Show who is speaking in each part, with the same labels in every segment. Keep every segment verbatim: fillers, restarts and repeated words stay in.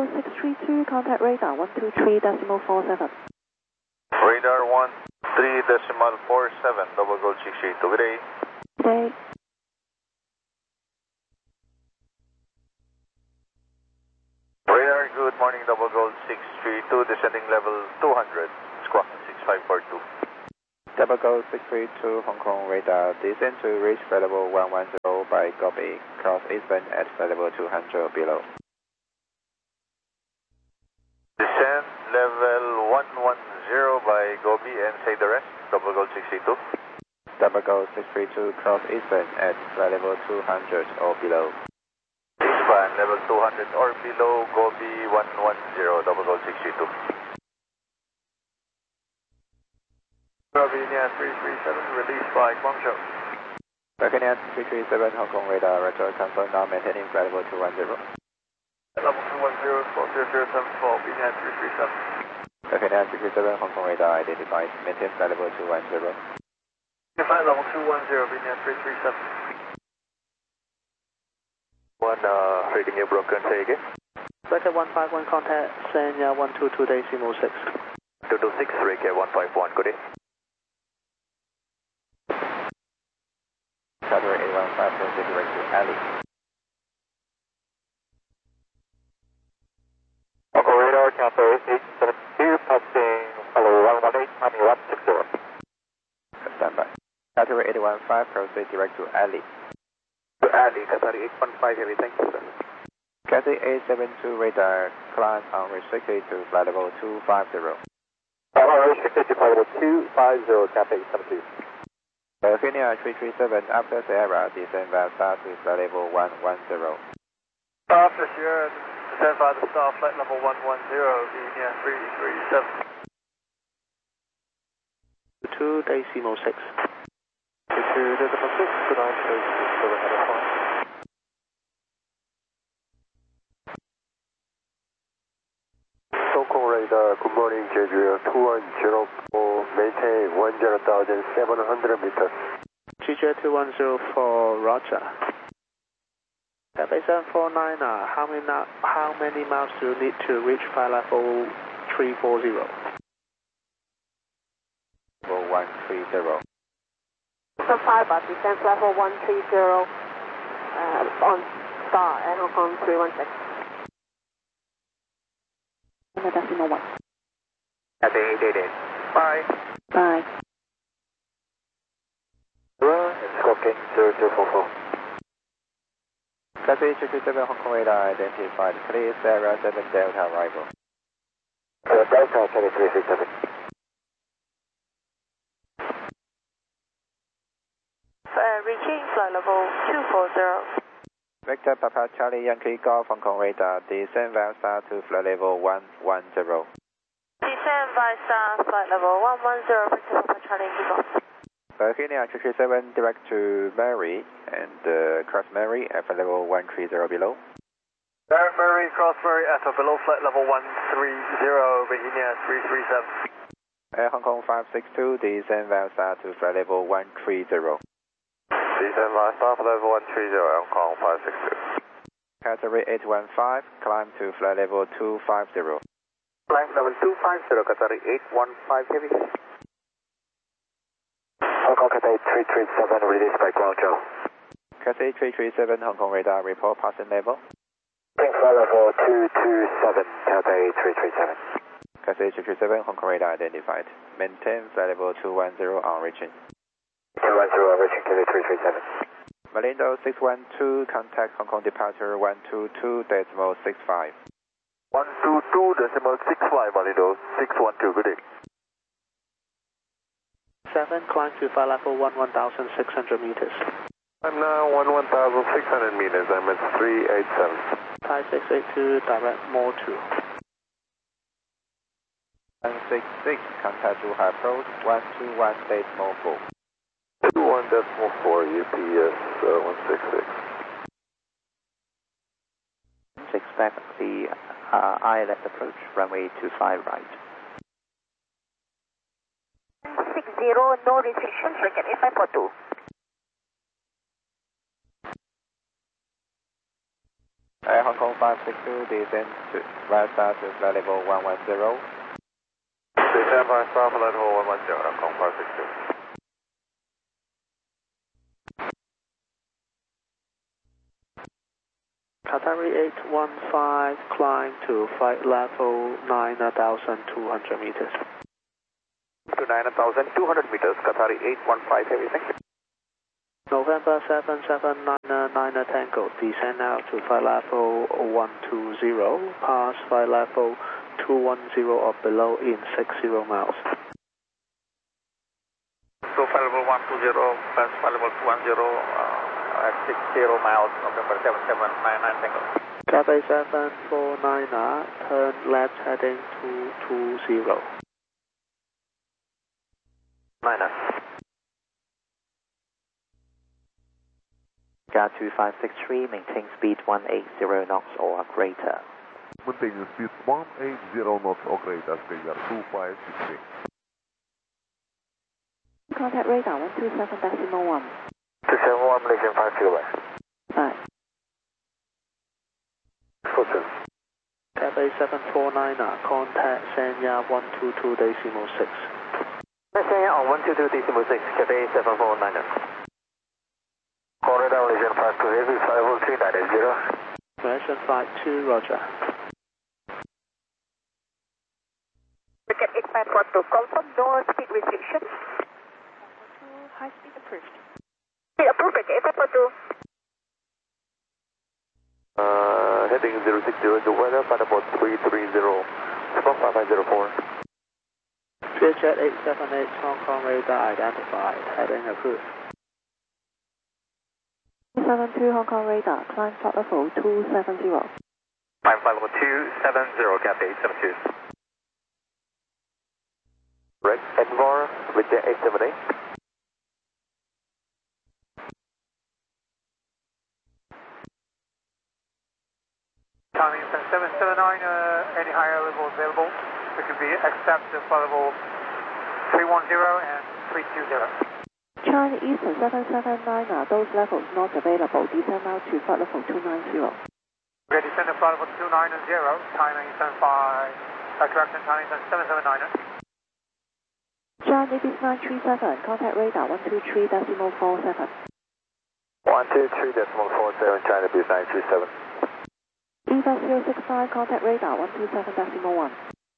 Speaker 1: six three two, contact radar one two three decimal four seven.
Speaker 2: Radar one three decimal four seven, double gold six three two, good day.
Speaker 1: Good day.
Speaker 2: Radar, good morning, double gold six three two, descending level two hundred, squawk six five four two.
Speaker 3: Double Gold six three two, Hong Kong radar, descend to reach flight level one one zero by Gobi, cross eastbound at flight level two hundred below.
Speaker 2: Descend level one one zero by Gobi and say the rest, double gold six three two.
Speaker 3: Double Gold six three two, cross eastbound at flight level two hundred or below.
Speaker 2: Eastbound level two hundred or below, Gobi one one zero, double gold six three two. Slovenia three three seven, released by Guangzhou.
Speaker 3: Slovenia three three seven, Hong Kong radar, retro confirm now maintaining flight level two one zero.
Speaker 2: Level two one zero, four zero zero seven four, B N three three seven.
Speaker 3: Slovenia three three seven, Hong Kong radar, identified, maintain flight level two one zero.
Speaker 2: Identified level two one zero, B N three three seven. One, uh, reading you broken, say again.
Speaker 4: Record one five one, contact Sanya one two two decimal six.
Speaker 2: two two six, Reiki one five one, good day.
Speaker 3: Category eight one five, proceed direct to Ali.
Speaker 2: Hong Kong radar, category eight seven two, passing hello one one eight, Miami one six zero.
Speaker 3: Stand by. Category eight one five, proceed direct to Ali.
Speaker 2: To Ali, category eight one five, heavy, thank you, sir.
Speaker 3: Category eight seven two radar, climb unrestricted to flight level two five zero.
Speaker 2: Unrestricted to flight level two five zero, category eight seven two.
Speaker 3: Slovenia three three seven, after Sierra, descend via star to flight level one one zero.
Speaker 2: After Sierra, descend via the star, flight level one one zero, B N three three seven.
Speaker 4: two decimal six.
Speaker 2: two decimal six, good night, please, seven head of flight. Hong Kong radar, good morning, Jeju two one zero four, maintain one zero thousand seven hundred meters.
Speaker 4: G J two one zero four, roger. F A seven four nine, uh, how many, how many miles do you need to reach flight level three four zero?
Speaker 3: Level one three zero.
Speaker 1: So five, but descent level one three zero uh, on star at Hong Kong three one six. And the decimal one.
Speaker 2: At eight eight eight. Bye.
Speaker 1: Bye.
Speaker 2: Hello, it's Scorpion zero zero four four.
Speaker 3: Category three three seven, Hong Kong radar, identified, clear Sierra seven Delta arrival.
Speaker 2: Uh, Delta three three seven.
Speaker 1: Uh, reaching flight level two four zero.
Speaker 3: Victor Papa Charlie Yankee Golf, Hong Kong radar, descend via star to flight level one one zero.
Speaker 1: Descend via star, flight level one one zero, Victor Papa Charlie Yankee Golf.
Speaker 3: Slovenia three three seven, direct to Mary, and uh, cross Mary at flight level one three zero below.
Speaker 2: Mary, cross Mary, at or below flight level one three zero, Virginia three three seven.
Speaker 3: Air Hong Kong five six two, descend via star to flight level one three zero.
Speaker 2: Descend via star, flight level one three zero, Hong Kong five six two.
Speaker 3: Category eight one five, climb to flight level two five zero.
Speaker 2: Climb level two five zero, category eight one five, heavy. Hong Kong category three three seven, released by Guangzhou.
Speaker 3: Category three three seven, Hong Kong radar, report passing level.
Speaker 2: Think flight level two two seven, category three three seven.
Speaker 3: Category three three seven, Hong Kong radar identified. Maintain flight level two one zero on reaching.
Speaker 2: two one zero, reaching category three three seven.
Speaker 3: Malindo six one two, contact Hong Kong departure one two two decimal six five.
Speaker 2: one two two decimal six five, Malindo six one two, good day.
Speaker 4: seven, climb to flight level one one thousand six hundred meters.
Speaker 2: I'm now one one thousand six hundred meters, I'm at three eight seven.
Speaker 4: Thai six eight two, direct more two.
Speaker 3: one six six, contact Zhuhai approach one two one decimal four.
Speaker 2: two one decimal four, U P S uh, one six six.
Speaker 5: Expect the uh, I L S approach, runway two five right.
Speaker 1: six zero, no restrictions, record eight five four two.
Speaker 3: Uh, Hong Kong five six two, descend to right side to flight level one one zero.
Speaker 2: Descend right side, flight level one one zero, Hong Kong five six two.
Speaker 4: Qatari eight one five, climb to flight level nine thousand two hundred meters.
Speaker 2: To nine thousand two hundred meters, Qatari eight one five, heavy, thank you.
Speaker 4: November seven seven nine nine Tango, descend now to flight level one two zero, pass flight level two one zero or below in sixty miles.
Speaker 2: So flight level one two zero, pass flight level two one zero uh, at sixty miles, November seven seven nine nine Tango.
Speaker 4: Cathay seven four nine, turn left heading two two zero.
Speaker 2: Niner.
Speaker 5: G A two five six three, maintain speed one eighty knots or greater.
Speaker 6: Maintain speed one eighty knots or greater, Skygar two five six three.
Speaker 1: Contact radar one two seven decimal one.
Speaker 2: two seven one, Malaysian five kilowatt.
Speaker 1: Five.
Speaker 2: Fortune.
Speaker 4: Cathay seven four nine, contact Sanya one two two decimal six.
Speaker 2: Sanya on one two two decimal six, Cathay seven four nine. Corridor Malaysian five two heavy, five oh three nine zero.
Speaker 4: Malaysian five two, roger.
Speaker 7: Cricket eight five four two, confirm door speed restriction.
Speaker 1: High speed approved.
Speaker 7: Speed approved, Cricket eight five four two.
Speaker 2: Uh, heading zero six zero to weather, flight about three three zero, squawk five five zero four.
Speaker 4: Vietjet eight seven eight, Hong Kong radar identified, heading approved.
Speaker 1: seven two Hong Kong radar, climb flight level two seven zero.
Speaker 2: Climb flight level two seven zero, Cathay eight seven two. Right, Edinburgh, Vietjet eight seven eight. Timing seven seven nine, uh, any higher level available. It could be except the flight level three one zero and three two zero.
Speaker 1: China Eastern seven seven nine, those levels not available. Descend now to flight level two nine zero.
Speaker 2: Ready, descend to flight level two nine zero, timing seven five, uh, correction, timing seven seven nine.
Speaker 1: China Navy nine three seven, contact radar one two three decimal four seven.
Speaker 2: one two three decimal four seven, China Navy nine three seven.
Speaker 1: Eva zero six five, contact radar one two seven decimal one.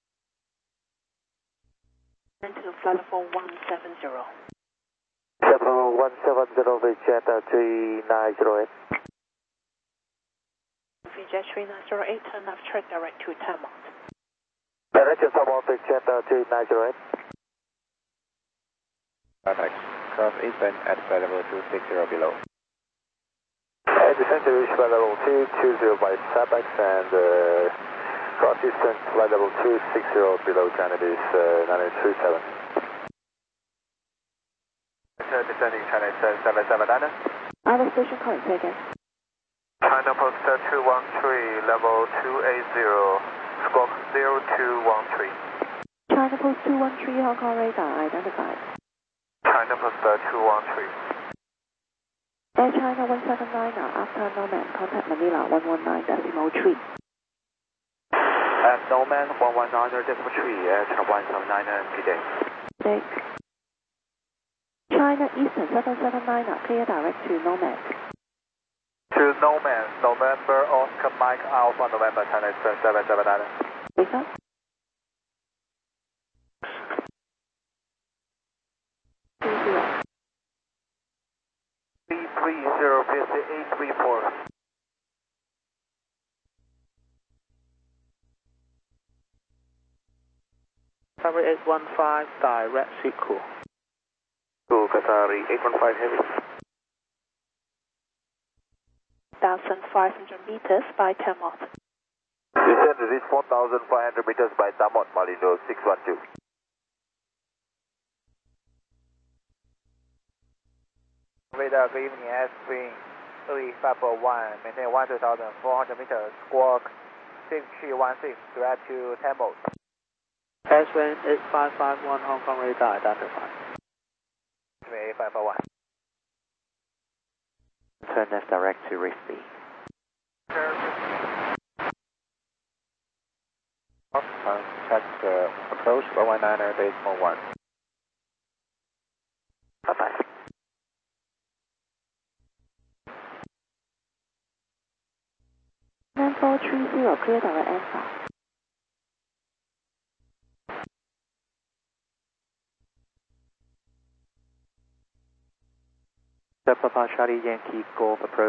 Speaker 1: And to flight level one seven zero.
Speaker 2: seven one seven zero, Vietjet three nine zero eight.
Speaker 1: Vietjet three nine zero eight, turn left track direct to Tamont.
Speaker 2: Direct to Tamont, Vietjet three nine zero eight.
Speaker 3: Contact, cross eastern at flight level two six zero below.
Speaker 2: And descend to reach flight level two two zero by Sabex and uh, cross eastern flight level two six zero below China Base uh, nine three seven. Descending China seven seven nine.
Speaker 1: Other station calling, say again.
Speaker 2: China Post two one three, level two eight zero, squawk zero two one three.
Speaker 1: China Post two one three, Hong Kong radar identified.
Speaker 2: China Post two one three.
Speaker 1: Air China one seven nine, after Nomad, contact Manila one one nine decimal three.
Speaker 2: And Nomad one one nine decimal three, Air China one seven nine, P D.
Speaker 1: Six. China Eastern seven seven nine, clear direct to Nomad.
Speaker 2: To Nomad, November Oscar Mike Alpha November China Eastern seven seven nine.
Speaker 1: Lisa? Two zero.
Speaker 2: three three zero, eight three four.
Speaker 4: Qatari eight one five, direct sequel.
Speaker 2: To Qatari eight one five heavy.
Speaker 1: one thousand five hundred meters by Tamont.
Speaker 2: Descend to reach four thousand five hundred meters by Tamont, Malindo six one two.
Speaker 8: Radar, good evening, S-Spring three five four one, maintain one two thousand four hundred meters, squawk six three one six, direct to Tamont.
Speaker 4: S-Spring eight five five one, Hong Kong radar identified.
Speaker 8: eight five four one.
Speaker 5: Turn left direct to Rifty.
Speaker 3: Contact uh, approach one one niner decimal one.
Speaker 7: Bye bye.
Speaker 1: nine four three zero, clear our Alpha.
Speaker 5: Papa Charlie Yankee Golf approach.